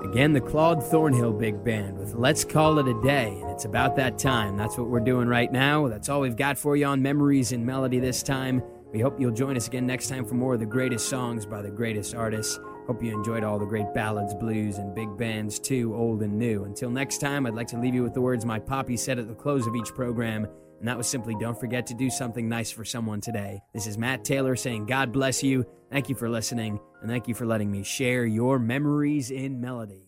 Again, the Claude Thornhill Big Band with Let's Call It a Day, and it's about that time. That's what we're doing right now. That's all we've got for you on Memories in Melody this time. We hope you'll join us again next time for more of the greatest songs by the greatest artists. Hope you enjoyed all the great ballads, blues, and big bands too, old and new. Until next time, I'd like to leave you with the words my poppy said at the close of each program, and that was simply, don't forget to do something nice for someone today. This is Matt Taylor saying God bless you. Thank you for listening, and thank you for letting me share your memories in melody.